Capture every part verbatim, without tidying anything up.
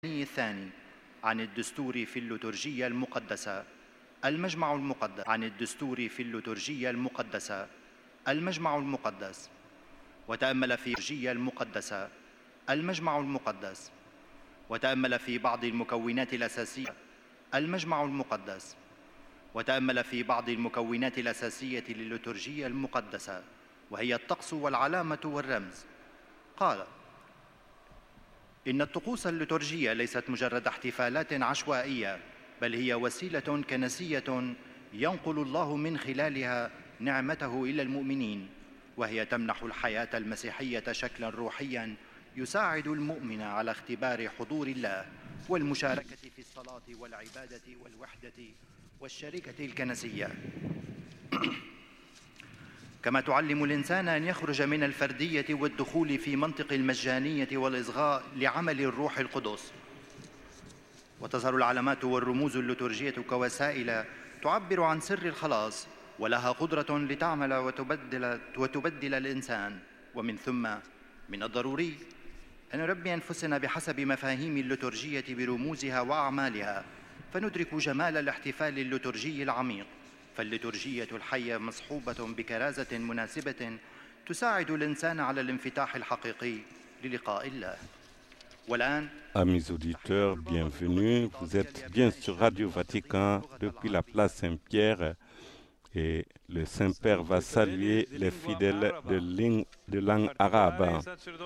الثاني عن الدستور في الليتورجية المقدسة المجمع المقدس عن الدستور في الليتورجية المقدسة المجمع المقدس وتأمل في الليتورجية المقدسة المجمع المقدس وتأمل في بعض المكونات الأساسية المجمع المقدس وتأمل في بعض المكونات الأساسية للليتورجية المقدسة وهي الطقس والعلامة والرمز. قال: إن الطقوس الليتورجية ليست مجرد احتفالات عشوائية، بل هي وسيلة كنسية ينقل الله من خلالها نعمته إلى المؤمنين، وهي تمنح الحياة المسيحية شكلاً روحياً يساعد المؤمن على اختبار حضور الله والمشاركة في الصلاة والعبادة والوحدة والشركة الكنسية. كما تعلم الإنسان أن يخرج من الفردية والدخول في منطق المجانية والإصغاء لعمل الروح القدس. وتظهر العلامات والرموز الليتورجية كوسائل تعبر عن سر الخلاص، ولها قدرة لتعمل وتبدل, وتبدل الإنسان. ومن ثم من الضروري أن نربي أنفسنا بحسب مفاهيم الليتورجية برموزها وأعمالها، فندرك جمال الاحتفال الليتورجي العميق. فالليتورجية الحية مصحوبة بكرازة مناسبة تساعد الإنسان على الانفتاح الحقيقي للقاء الله. والآن Amis auditeurs, bienvenue. Vous êtes bien sur Radio Vatican depuis la place Saint-Pierre et le Saint-Père va saluer les fidèles de langue, de langue arabe.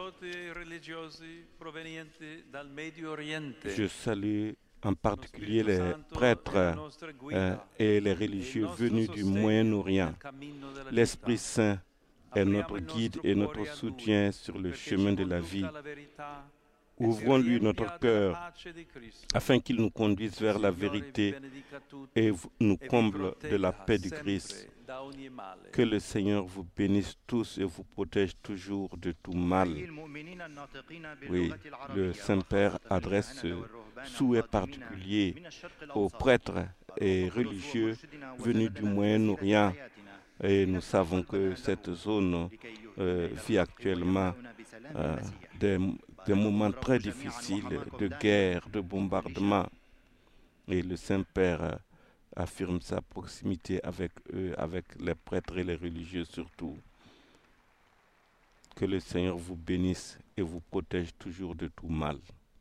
Je salue en particulier les prêtres euh, et les religieux venus du Moyen-Orient. L'Esprit Saint est notre guide et notre soutien sur le chemin de la vie. Ouvrons-lui notre cœur afin qu'il nous conduise vers la vérité et nous comble de la paix du Christ. Que le Seigneur vous bénisse tous et vous protège toujours de tout mal. Oui, le Saint-Père adresse ce souhait particulier aux prêtres et religieux venus du Moyen-Orient. Et nous savons que cette zone euh, vit actuellement euh, des, des moments très difficiles de guerre, de bombardement. Et le Saint-Père euh, affirme sa proximité avec eux, avec les prêtres et les religieux surtout. Que le Seigneur vous bénisse et vous protège toujours de tout mal.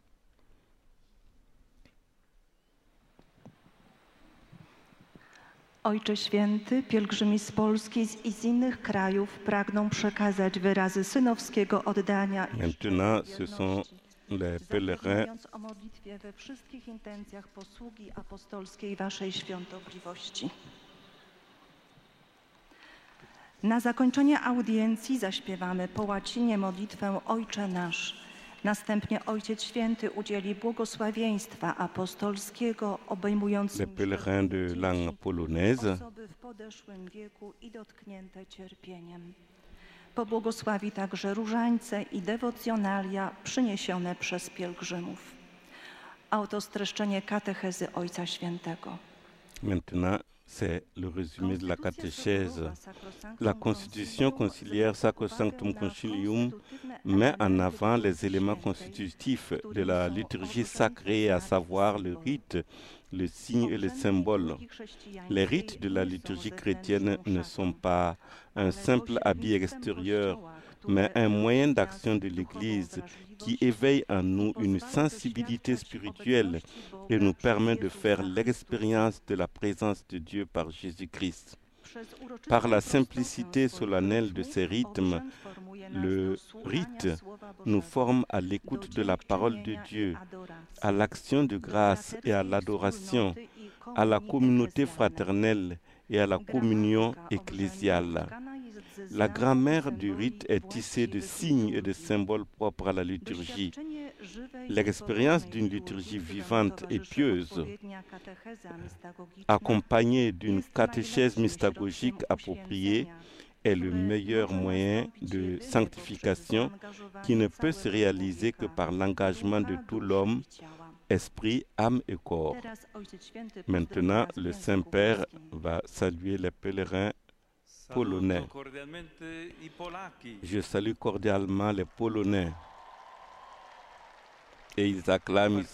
Ojcze Święty, pielgrzymi z Polski i z innych krajów pragną przekazać wyrazy synowskiego oddania i Maintenant, ce sont les pèlerins o modlitwie we wszystkich intencjach posługi apostolskiej Waszej świątobliwości. Na zakończenie audiencji zaśpiewamy po łacinie modlitwę Ojcze Nasz. Następnie Ojciec Święty udzieli błogosławieństwa apostolskiego obejmującego les pèlerins de langue polonaise. osoby w podeszłym wieku i dotknięte cierpieniem. Pobłogosławi także różańce i dewocjonalia przyniesione przez pielgrzymów. A oto streszczenie katechezy Ojca Świętego. Maintenant, c'est le résumé de la catéchèse. La constitution conciliaire Sacrosanctum Concilium met en avant les éléments constitutifs de la liturgie sacrée, à savoir le rite, le signe et le symbole. Les rites de la liturgie chrétienne ne sont pas un simple habit extérieur, mais un moyen d'action de l'Église qui éveille en nous une sensibilité spirituelle et nous permet de faire l'expérience de la présence de Dieu par Jésus-Christ. Par la simplicité solennelle de ces rythmes, le rite nous forme à l'écoute de la parole de Dieu, à l'action de grâce et à l'adoration, à la communauté fraternelle et à la communion ecclésiale. La grammaire du rite est tissée de signes et de symboles propres à la liturgie. L'expérience d'une liturgie vivante et pieuse, accompagnée d'une catéchèse mystagogique appropriée, est le meilleur moyen de sanctification qui ne peut se réaliser que par l'engagement de tout l'homme, esprit, âme et corps. Maintenant, le Saint-Père va saluer les pèlerins polonais. Je salue cordialement les Polonais et ils acclament